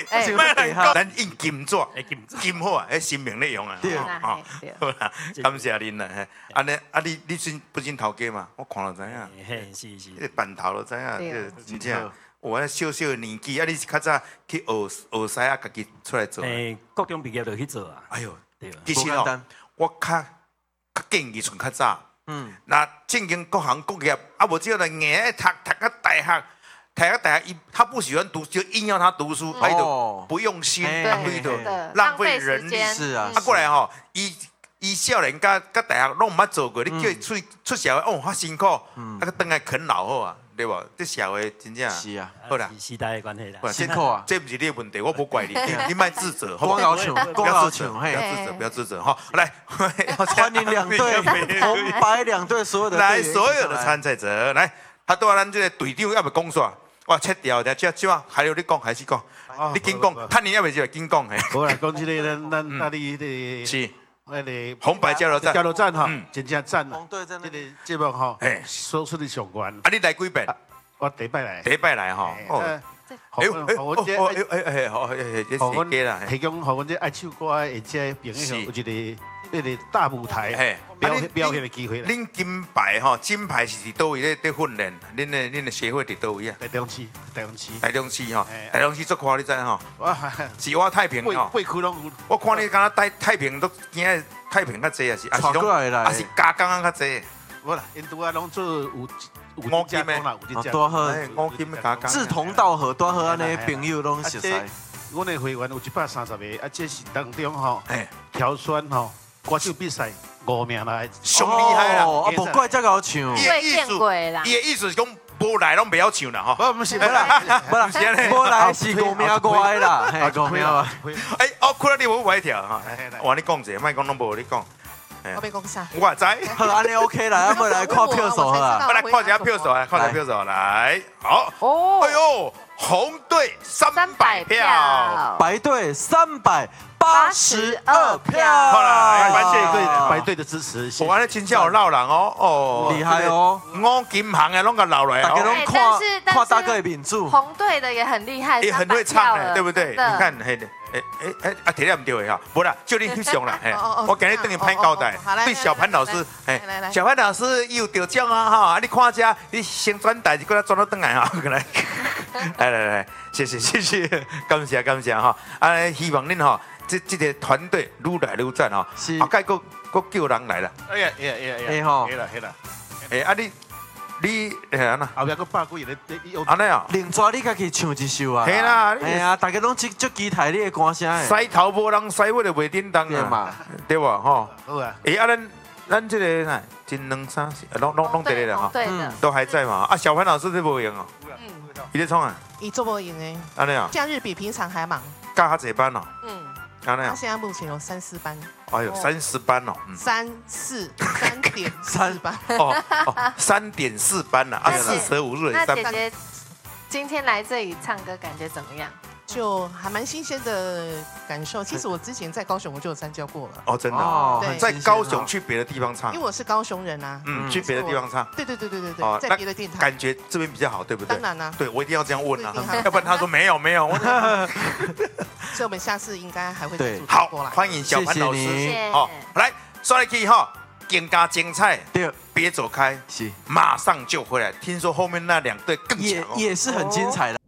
咱印金纸，金好啊，迄新名咧用啊。 对好啦，感谢恁啦。安尼你不真头家嘛？我看了知影。 嘿，是。 迄板头都知影，真正。我小小年纪，你是较早去学师啊，家己出来做。 高中毕业就去做啊。 哎呦， 对。 其实哦，我较建议从较早。那正经各行各业啊，无只要来硬读到大学。他不喜欢读，就硬要他读书，他就不用心，对的，浪费人力。 是啊， 过来吼，伊少年甲大学拢毋捌做过，你叫伊出社会，哦，较辛苦，啊，佮倒来啃老好啊，对无？这社会真正是啊， 好啦， 时代的关系啦， 辛苦啊， 这不是你的问题，我不怪你，你莫自责， 光要求， 不要自责，好，来， 欢迎两队红白两队所有的来所有的参赛者来，他到咱这个队长要不讲煞。我切掉的，这还有你讲，还是讲？你紧讲，看你要不就紧讲嘿。 好啦，讲这个咱那里的是那个红白交流站哈，真正赞啦。 红队在那个节目哈，说出的上关。 啊，你来几遍？ 我第一摆来。 第一摆来哈。 提供互阮这爱唱歌的这朋友有一个大舞台表现的机会。 恁金牌吼，金牌是伫倒位咧训练？恁的协会伫倒位啊？ 台中市吼， 台中市做看你知吼？是我太平吼。 八区拢有。 我看你敢若太平都惊太平较济，还是还是加工较济？ 无啦，因拄啊拢做有五金的， 多好， 五金的加工， 志同道合，多好安尼朋友拢熟悉。 阮的会员有130个，啊，这是当中吼，挑选吼歌手比赛5名来， 上厉害啦！ 啊，无怪遮够唱， 伊的意思是讲无来拢袂晓唱啦，吼。 不是啦， 无来是5名乖啦，嘿，5名嘛。 看到你无歪条哈，我你讲者，莫讲拢无你讲。 我要讲啥？ 我知。 好，安尼 OK 啦，我们来看票数啊。 我来看一下票数啊，来，好。哦。哎呦，红队300票， 白队382票。 好啦， 白队的支持。 我安尼真正有闹人哦， 厉害哦。 五金行的拢甲闹来大家拢看大哥的民主。 红队的也很厉害， 也很会唱的，对不对？你看，摕了唔对的哈，无啦，就你翕相啦，我今日等你拍交代，对小潘老师，小潘老师又得奖啊哈，你看下，你先转台就给他转到转来哈，来，谢谢，感谢哈，希望恁哈，这个团队愈来愈赞哈，后盖佫叫人来啦， 吼， 你安那？ 后壁佫百几个， 安尼啊？ 另抓你家己唱一首啊？ 系啦， 哎呀，大家拢足期待你的歌声诶。 西头无人，西尾就袂叮当啊，对吧？吼。 好啊。 咱这个呐，金两三拢得了哈，都还在嘛。啊，小潘老师都无用哦。伊在创啊？ 伊做无用诶。 安尼啊？ 假日比平常还忙。 教较济班哦。安尼啊？ 他现在目前有3-4班。 哎呦，3-4班哦。 3.4班。 3.4班呐，啊，4舍5入3班。 那姐姐今天来这里唱歌，感觉怎么样？就还蛮新鲜的感受。其实我之前在高雄我就有参加过了。 哦，真的。哦，在高雄去别的地方唱。 因为我是高雄人啊。 去别的地方唱。 对，在别的电台。 感觉这边比较好，对不对？ 当然啦。 对，我一定要这样问啊，要不然他说没有。 所以我们下次应该还会再组好， 过来。 欢迎小潘老师。好，来，刷来去哈，更加精彩。 对， 别走开， 是， 马上就回来。听说后面那2队更强， 也是很精彩的。